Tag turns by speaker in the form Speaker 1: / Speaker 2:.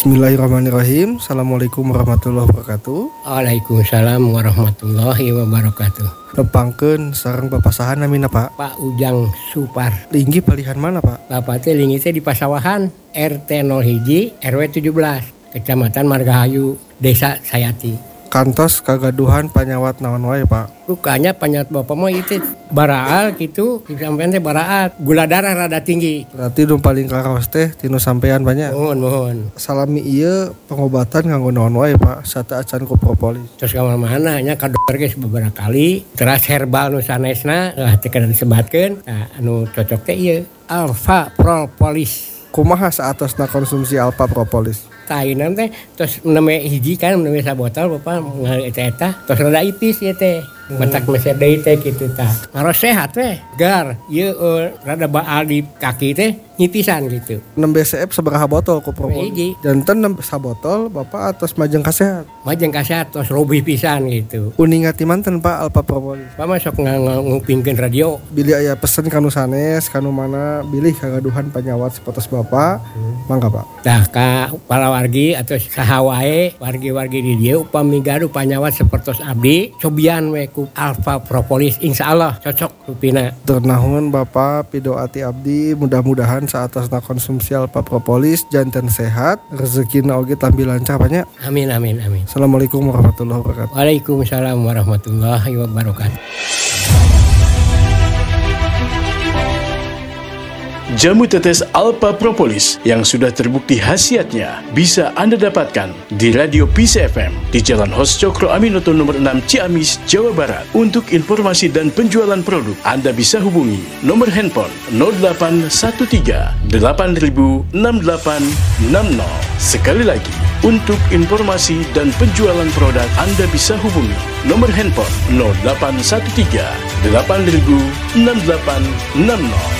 Speaker 1: Bismillahirrahmanirrahim. Assalamualaikum warahmatullahi wabarakatuh.
Speaker 2: Waalaikumsalam warahmatullahi wabarakatuh.
Speaker 1: Nepangkeun sareng papasahan namina Pak.
Speaker 2: Pak Ujang Supar.
Speaker 1: Linggi palihan mana Pak?
Speaker 2: Bapak teh linggi teh di Pasawahan, RT 01 RW 17, Kecamatan Margahayu, Desa Sayati.
Speaker 1: Kantos kagaduhan panyawat naon wae Pak?
Speaker 2: Rukanya panyawat bapak mah itu baraal gitu, sampean teh baraat, gula darah rada tinggi.
Speaker 1: Berarti nu paling karaos teh tinu sampean banyak.
Speaker 2: Mohon.
Speaker 1: Salami ieu pengobatan nganggo naon wae Pak? Sata acan ku propolis.
Speaker 2: Terus ka mana nya ka dokter geus beberapa kali, teras herbal nu sanesna teh kada disebatkeun. Nah, anu cocok teh ieu Alpha Propolis.
Speaker 1: Kumaha saatosna konsumsi Alpha Propolis?
Speaker 2: Tainan teh terus meneme hiji kan meneme sabotol bapak ngali eta terus rada ipis ieu teh mentak meser deui teh kitu tah ngaros sehat teh gar ieu rada baal di kaki teh nyipisan gitu
Speaker 1: 6 BCF sabaraha botol ku propolis?
Speaker 2: Hiji.
Speaker 1: Janten 6 sabotol bapak atos majeng kasehat.
Speaker 2: Majeng kasehat terus robih pisan gitu.
Speaker 1: Uninga ti manten Pak Alpha Propolis.
Speaker 2: Pak mah sok ngupingkeun radio.
Speaker 1: Bilih aya pesen kanu sanes kanu mana bilih kagaduhan panyawat sapotos bapak. Mangga Pak.
Speaker 2: Tah ka palawargi atau saha wae wargi-wargi di dieu upami gaduh panyawat sapertos abdi cobian we ku Alpha Propolis insyaallah cocok rupina.
Speaker 1: Ternahun Bapak pidoati abdi mudah-mudahan saatosna konsumsi Alpha Propolis janten sehat rezekina oge tambil lancar banyak.
Speaker 2: Amin.
Speaker 1: Assalamualaikum warahmatullahi wabarakatuh.
Speaker 2: Waalaikumsalam warahmatullahi wabarakatuh.
Speaker 3: Jamu tetes Alpha Propolis yang sudah terbukti khasiatnya bisa Anda dapatkan di Radio Peace FM di Jalan Hos Cokro Aminoto nomor 6 Ciamis, Jawa Barat. Untuk informasi dan penjualan produk, Anda bisa hubungi nomor handphone 0813 8000 6860. Sekali lagi, untuk informasi dan penjualan produk, Anda bisa hubungi nomor handphone 0813 8000 6860.